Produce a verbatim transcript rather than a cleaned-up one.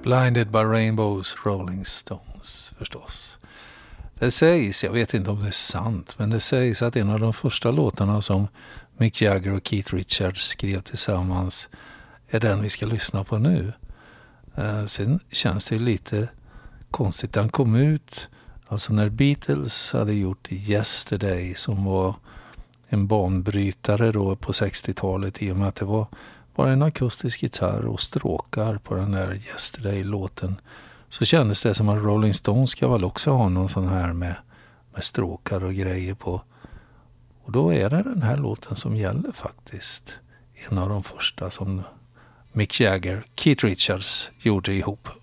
Blinded by Rainbows, Rolling Stones förstås. Det sägs, jag vet inte om det är sant, men det sägs att en av de första låtarna som Mick Jagger och Keith Richards skrev tillsammans är den vi ska lyssna på nu. Eh, sen känns det lite konstigt. Den kom ut alltså när Beatles hade gjort Yesterday, som var en banbrytare då på sextiotalet, i och med att det var bara en akustisk gitarr och stråkar på den där Yesterday-låten. Så kändes det som att Rolling Stones ska väl också ha någon sån här med, med stråkar och grejer på. Och då är det den här låten som gäller faktiskt. En av de första som Mick Jagger, Keith Richards gjorde ihop.